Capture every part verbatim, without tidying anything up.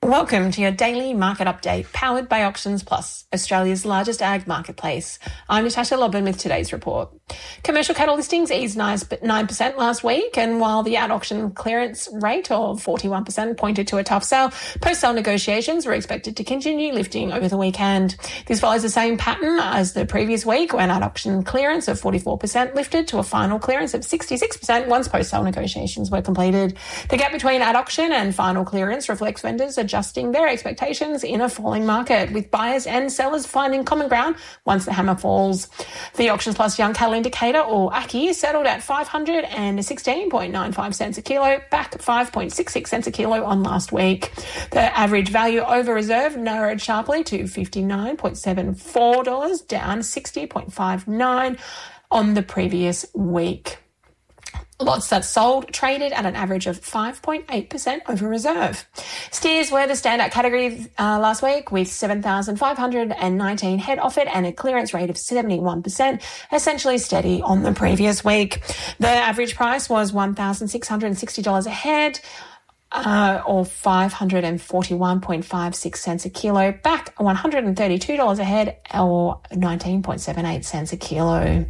Welcome to your daily market update, powered by Auctions Plus, Australia's largest ag marketplace. I'm Natasha Lobban with today's report. Commercial cattle listings eased nine percent last week, and while the at-auction clearance rate of forty-one percent pointed to a tough sale, post-sale negotiations were expected to continue lifting over the weekend. This follows the same pattern as the previous week, when at-auction clearance of forty-four percent lifted to a final clearance of sixty-six percent once post-sale negotiations were completed. The gap between at-auction and final clearance reflects vendors adjusting their expectations in a falling market, with buyers and sellers finding common ground once the hammer falls. The Auctions Plus Young Cattle Indicator, or A C I, settled at five hundred sixteen point nine five cents a kilo, back five point six six cents a kilo on last week. The average value over reserve narrowed sharply to fifty-nine point seven four dollars, down sixty point five nine on the previous week. Lots that sold traded at an average of five point eight percent over reserve. Steers were the standout category uh, last week, with seven thousand five hundred nineteen head offered and a clearance rate of seventy-one percent, essentially steady on the previous week. The average price was one thousand six hundred sixty dollars a head, Uh, or five hundred forty-one point five six cents a kilo, back one hundred thirty-two dollars a head, or nineteen point seven eight cents a kilo.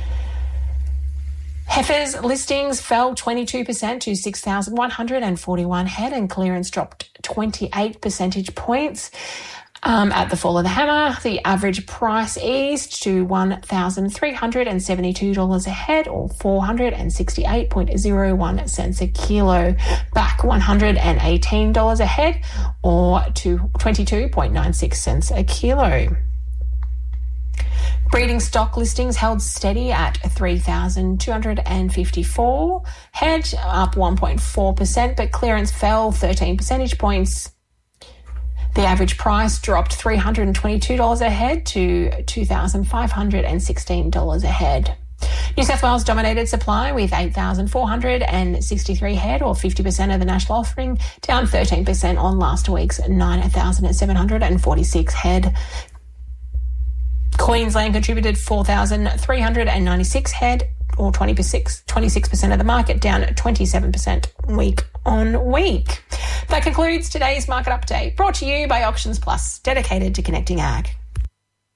Heifers listings fell twenty-two percent to six thousand one hundred forty-one head, and clearance dropped twenty-eight percentage points. Um, at the fall of the hammer, the average price eased to one thousand three hundred seventy-two dollars a head, or four hundred sixty-eight point zero one cents a kilo, back one hundred eighteen dollars a head, or twenty-two point nine six cents a kilo. Breeding stock listings held steady at three thousand two hundred fifty-four head, up one point four percent, but clearance fell thirteen percentage points. The average price dropped three hundred twenty-two dollars a head to two thousand five hundred sixteen dollars a head. New South Wales dominated supply with eight thousand four hundred sixty-three head, or fifty percent of the national offering, down thirteen percent on last week's nine thousand seven hundred forty-six head. Queensland contributed four thousand three hundred ninety-six head, or twenty-six percent of the market, down twenty-seven percent week on week. That concludes today's market update, brought to you by Auctions Plus, dedicated to connecting ag.